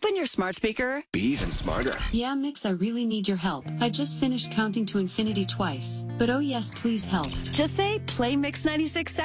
open your smart speaker. Be even smarter. Yeah, Mix, I really need your help. I just finished counting to infinity twice. But oh yes, please help. Just say play Mix 96 seconds.